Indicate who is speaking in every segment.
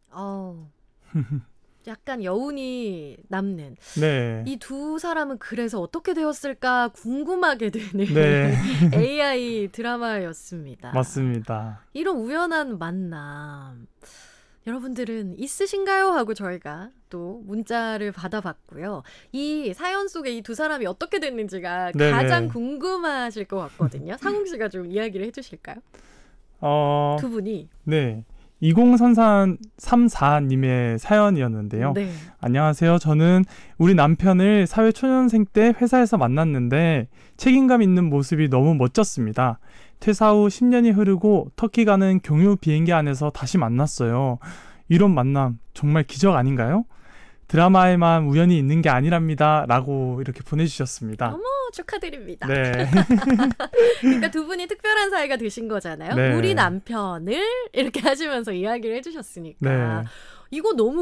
Speaker 1: 약간 여운이 남는.
Speaker 2: 네.
Speaker 1: 이 두 사람은 그래서 어떻게 되었을까 궁금하게 되는
Speaker 2: 네.
Speaker 1: AI 드라마였습니다.
Speaker 2: 맞습니다.
Speaker 1: 이런 우연한 만남 여러분들은 있으신가요? 하고 저희가 또 문자를 받아봤고요. 이 사연 속에 이 두 사람이 어떻게 됐는지가
Speaker 2: 네네.
Speaker 1: 가장 궁금하실 것 같거든요. 상웅 씨가 좀 이야기를 해주실까요? 두 분이.
Speaker 2: 네. 2034님의 사연이었는데요.
Speaker 1: 네.
Speaker 2: 안녕하세요. 저는 우리 남편을 사회초년생 때 회사에서 만났는데 책임감 있는 모습이 너무 멋졌습니다. 퇴사 후 10년이 흐르고 터키 가는 경유 비행기 안에서 다시 만났어요. 이런 만남 정말 기적 아닌가요? 드라마에만 우연히 있는 게 아니랍니다. 라고 이렇게 보내주셨습니다.
Speaker 1: 어머, 축하드립니다.
Speaker 2: 네.
Speaker 1: 그러니까 두 분이 특별한 사이가 되신 거잖아요.
Speaker 2: 네.
Speaker 1: 우리 남편을 이렇게 하시면서 이야기를 해주셨으니까.
Speaker 2: 네.
Speaker 1: 이거 너무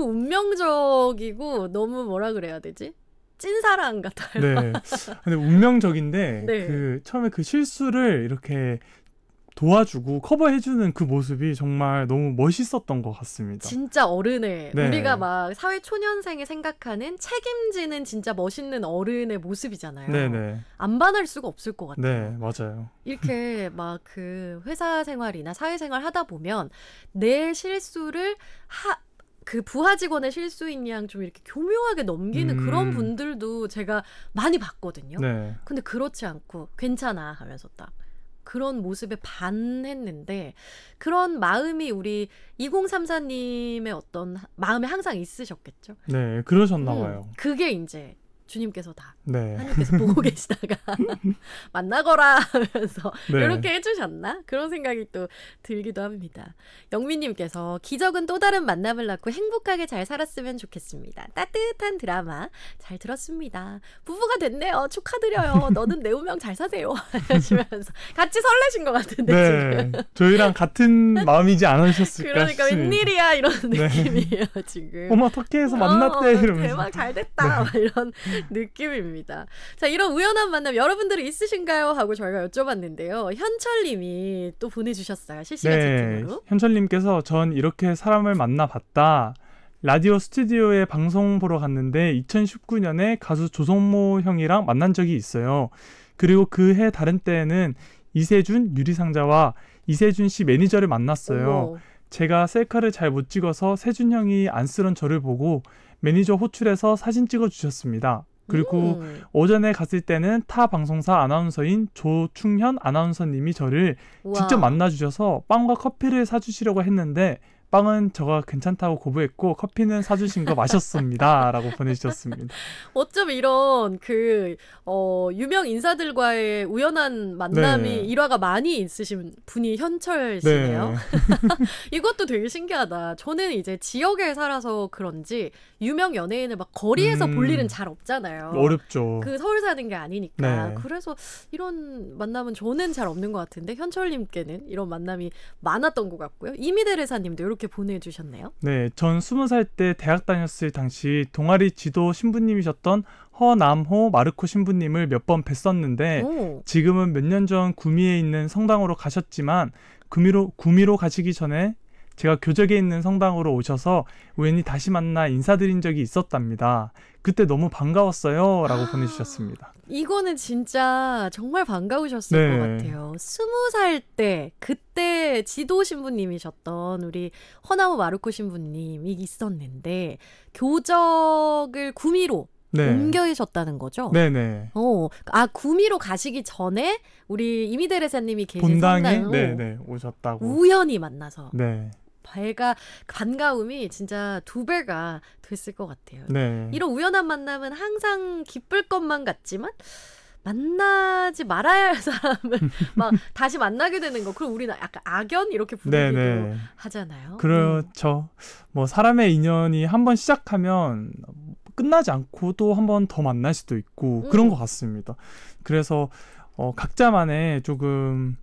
Speaker 1: 운명적이고 너무 뭐라 그래야 되지? 찐사랑 같아요.
Speaker 2: 네. 근데 운명적인데
Speaker 1: 네.
Speaker 2: 그 처음에 그 실수를 이렇게 도와주고 커버해주는 그 모습이 정말 너무 멋있었던 것 같습니다.
Speaker 1: 진짜 어른의
Speaker 2: 네.
Speaker 1: 우리가 막 사회 초년생이 생각하는 책임지는 진짜 멋있는 어른의 모습이잖아요.
Speaker 2: 네네.
Speaker 1: 안 반할 수가 없을 것 같아요.
Speaker 2: 네, 맞아요.
Speaker 1: 이렇게 막 그 회사 생활이나 사회생활 하다 보면 내 실수를 그 부하 직원의 실수인 양 좀 이렇게 교묘하게 넘기는 그런 분들도 제가 많이 봤거든요.
Speaker 2: 네.
Speaker 1: 근데 그렇지 않고 괜찮아 하면서 딱 그런 모습에 반했는데 그런 마음이 우리 2034님의 어떤 마음에 항상 있으셨겠죠.
Speaker 2: 네, 그러셨나 봐요.
Speaker 1: 그게 이제 주님께서 다
Speaker 2: 네.
Speaker 1: 하나님께서 보고 계시다가 만나거라 하면서
Speaker 2: 네.
Speaker 1: 이렇게 해주셨나? 그런 생각이 또 들기도 합니다. 영민님께서 기적은 또 다른 만남을 낳고 행복하게 잘 살았으면 좋겠습니다. 따뜻한 드라마 잘 들었습니다. 부부가 됐네요. 축하드려요. 너는 내 운명 잘 사세요. 하시면서 같이 설레신 것 같은데
Speaker 2: 네.
Speaker 1: 지금.
Speaker 2: 저희랑 같은 마음이지 않으셨을까
Speaker 1: 그러니까
Speaker 2: 싶습니다.
Speaker 1: 웬일이야 이런
Speaker 2: 네.
Speaker 1: 느낌이에요 지금.
Speaker 2: 어머, 터키에서 만났대 이러면서.
Speaker 1: 대박 잘 됐다 막 이런 느낌입니다. 자, 이런 우연한 만남 여러분들은 있으신가요? 하고 저희가 여쭤봤는데요. 현철님이 또 보내주셨어요. 실시간 채팅으로.
Speaker 2: 현철님께서 전 이렇게 사람을 만나봤다. 라디오 스튜디오에 방송 보러 갔는데 2019년에 가수 조성모 형이랑 만난 적이 있어요. 그리고 그 해 다른 때에는 이세준 유리상자와 이세준 씨 매니저를 만났어요.
Speaker 1: 어머.
Speaker 2: 제가 셀카를 잘 못 찍어서 세준 형이 안쓰러운 저를 보고 매니저 호출해서 사진 찍어주셨습니다. 그리고 오전에 갔을 때는 타 방송사 아나운서인 조충현 아나운서님이 저를
Speaker 1: 우와.
Speaker 2: 직접 만나주셔서 빵과 커피를 사주시려고 했는데 빵은 저가 괜찮다고 거부했고 커피는 사주신 거 마셨습니다. 라고 보내주셨습니다.
Speaker 1: 어쩜 이런 유명 인사들과의 우연한 만남이
Speaker 2: 네.
Speaker 1: 일화가 많이 있으신 분이 현철 씨네요.
Speaker 2: 네.
Speaker 1: 이것도 되게 신기하다. 저는 이제 지역에 살아서 그런지 유명 연예인을 막 거리에서 볼 일은 잘 없잖아요.
Speaker 2: 어렵죠.
Speaker 1: 그 서울 사는 게 아니니까.
Speaker 2: 네.
Speaker 1: 그래서 이런 만남은 저는 잘 없는 것 같은데 현철님께는 이런 만남이 많았던 것 같고요. 이미대레사님도 이렇게 보내주셨네요.
Speaker 2: 네, 전 20살 때 대학 다녔을 당시 동아리 지도 신부님이셨던 허남호 마르코 신부님을 몇 번 뵀었는데
Speaker 1: 오.
Speaker 2: 지금은 몇 년 전 구미에 있는 성당으로 가셨지만 구미로 가시기 전에 제가 교적에 있는 성당으로 오셔서 우연히 다시 만나 인사드린 적이 있었답니다. 그때 너무 반가웠어요. 라고 보내주셨습니다.
Speaker 1: 이거는 진짜 정말 반가우셨을
Speaker 2: 네.
Speaker 1: 것 같아요. 20살 때 그때 지도 신부님이셨던 우리 허나무 마르코 신부님이 있었는데 교적을 구미로
Speaker 2: 네.
Speaker 1: 옮겨셨다는 거죠?
Speaker 2: 네네.
Speaker 1: 구미로 가시기 전에 우리 이미데레사님이 계신
Speaker 2: 본당에
Speaker 1: 성당으로
Speaker 2: 네네 오셨다고.
Speaker 1: 우연히 만나서
Speaker 2: 네.
Speaker 1: 반가움이 진짜 2배가 됐을 것 같아요.
Speaker 2: 네.
Speaker 1: 이런 우연한 만남은 항상 기쁠 것만 같지만 만나지 말아야 할 사람을 막 다시 만나게 되는 거. 그럼 우리는 약간 악연 이렇게 부르기도
Speaker 2: 네네.
Speaker 1: 하잖아요.
Speaker 2: 그렇죠. 뭐 사람의 인연이 한번 시작하면 끝나지 않고 또 한 번 더 만날 수도 있고 그런 것 같습니다. 그래서 각자만의 조금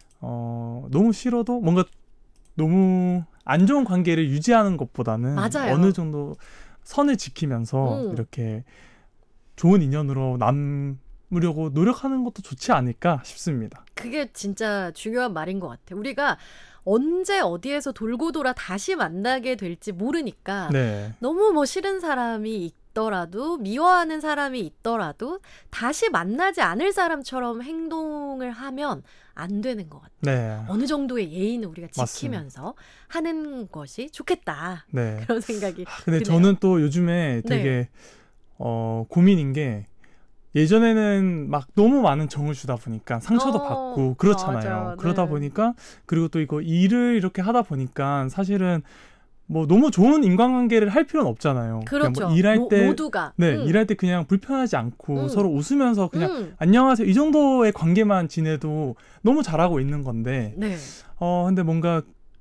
Speaker 2: 너무 싫어도 뭔가 너무 안 좋은 관계를 유지하는 것보다는
Speaker 1: 맞아요.
Speaker 2: 어느 정도 선을 지키면서 이렇게 좋은 인연으로 닮으려고 노력하는 것도 좋지 않을까 싶습니다.
Speaker 1: 그게 진짜 중요한 말인 것 같아. 우리가 언제 어디에서 돌고 돌아 다시 만나게 될지 모르니까
Speaker 2: 네.
Speaker 1: 너무 뭐 싫은 사람이 있더라도 미워하는 사람이 있더라도 다시 만나지 않을 사람처럼 행동을 하면 안 되는 것 같아요.
Speaker 2: 네.
Speaker 1: 어느 정도의 예의는 우리가
Speaker 2: 맞습니다.
Speaker 1: 지키면서 하는 것이 좋겠다.
Speaker 2: 네.
Speaker 1: 그런 생각이
Speaker 2: 근데
Speaker 1: 드네요.
Speaker 2: 저는 또 요즘에 되게 고민인 게 예전에는 막 너무 많은 정을 주다 보니까 상처도 받고 그렇잖아요.
Speaker 1: 맞아.
Speaker 2: 그러다
Speaker 1: 네.
Speaker 2: 보니까 그리고 또 이거 일을 이렇게 하다 보니까 사실은 뭐 너무 좋은 인간관계를 할 필요는 없잖아요. 그냥
Speaker 1: 그렇죠.
Speaker 2: 뭐 일할 때
Speaker 1: 모두가.
Speaker 2: 네, 일할 때 그냥 불편하지 않고 서로 웃으면서 그냥 안녕하세요 이 정도의 관계만 지내도 너무 잘하고 있는 건데
Speaker 1: 네.
Speaker 2: 근데 뭔가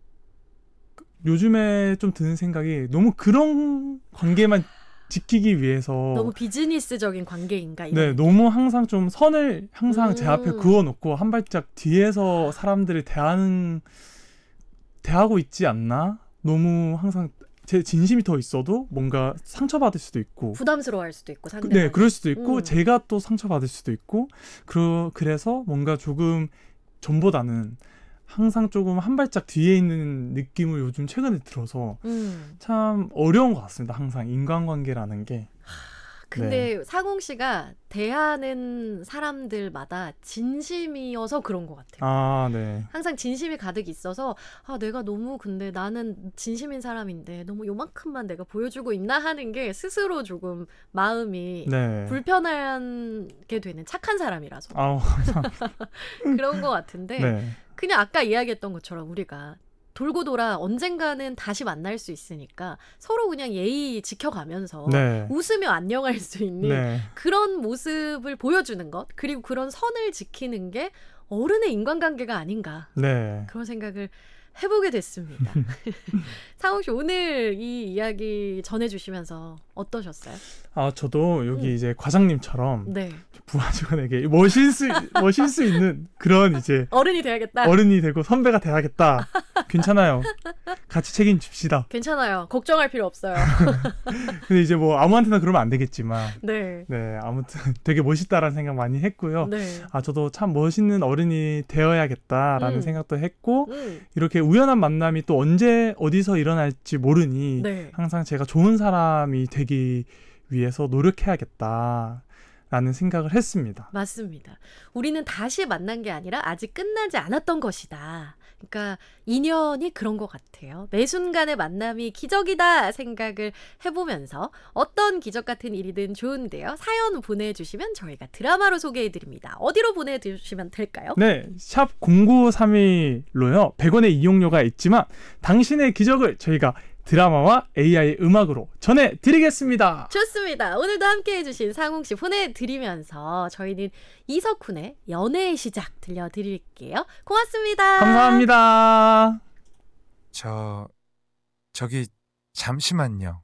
Speaker 2: 요즘에 좀 드는 생각이 너무 그런 관계만 지키기 위해서
Speaker 1: 너무 비즈니스적인 관계인가 이런
Speaker 2: 네,
Speaker 1: 느낌?
Speaker 2: 너무 항상 좀 선을 항상 제 앞에 그어놓고 한 발짝 뒤에서 사람들을 대하고 있지 않나? 너무 항상 제 진심이 더 있어도 뭔가 상처받을 수도 있고
Speaker 1: 부담스러워할 수도 있고 상대방이.
Speaker 2: 네, 그럴 수도 있고 제가 또 상처받을 수도 있고 그래서 뭔가 조금 전보다는 항상 조금 한 발짝 뒤에 있는 느낌을 요즘 최근에 들어서 참 어려운 것 같습니다. 항상 인간관계라는 게.
Speaker 1: 근데 상홍 씨가 대하는 사람들마다 진심이어서 그런 것 같아요.
Speaker 2: 아, 네.
Speaker 1: 항상 진심이 가득 있어서 내가 너무 근데 나는 진심인 사람인데 너무 요만큼만 내가 보여주고 있나 하는 게 스스로 조금 마음이
Speaker 2: 네.
Speaker 1: 불편하게 되는 착한 사람이라서
Speaker 2: 아우,
Speaker 1: 그런 것 같은데
Speaker 2: 네.
Speaker 1: 그냥 아까 이야기했던 것처럼 우리가 돌고 돌아 언젠가는 다시 만날 수 있으니까 서로 그냥 예의 지켜가면서
Speaker 2: 네.
Speaker 1: 웃으며 안녕할 수 있는
Speaker 2: 네.
Speaker 1: 그런 모습을 보여주는 것 그리고 그런 선을 지키는 게 어른의 인간관계가 아닌가
Speaker 2: 네.
Speaker 1: 그런 생각을 해보게 됐습니다. 상홍 씨 오늘 이 이야기 전해주시면서 어떠셨어요?
Speaker 2: 저도 여기 이제 과장님처럼
Speaker 1: 네.
Speaker 2: 부하 직원에게 모실 수 있는 그런 이제
Speaker 1: 어른이 돼야겠다.
Speaker 2: 어른이 되고 선배가 돼야겠다. 괜찮아요. 같이 책임집시다.
Speaker 1: 괜찮아요. 걱정할 필요 없어요.
Speaker 2: 근데 이제 뭐 아무한테나 그러면 안 되겠지만
Speaker 1: 네.
Speaker 2: 네, 아무튼 되게 멋있다라는 생각 많이 했고요.
Speaker 1: 네.
Speaker 2: 저도 참 멋있는 어른이 되어야겠다라는 생각도 했고 이렇게 우연한 만남이 또 언제 어디서 일어날지 모르니
Speaker 1: 네.
Speaker 2: 항상 제가 좋은 사람이 되기 위해서 노력해야겠다라는 생각을 했습니다.
Speaker 1: 맞습니다. 우리는 다시 만난 게 아니라 아직 끝나지 않았던 것이다. 그러니까 인연이 그런 것 같아요. 매 순간의 만남이 기적이다 생각을 해보면서 어떤 기적 같은 일이든 좋은데요. 사연 보내주시면 저희가 드라마로 소개해드립니다. 어디로 보내주시면 될까요?
Speaker 2: 네, 샵 0932로요. 100원의 이용료가 있지만 당신의 기적을 저희가 드라마와 AI 음악으로 전해드리겠습니다.
Speaker 1: 좋습니다. 오늘도 함께해주신 상홍 씨 보내드리면서 저희는 이석훈의 연애의 시작 들려드릴게요. 고맙습니다.
Speaker 2: 감사합니다.
Speaker 3: 저기 잠시만요.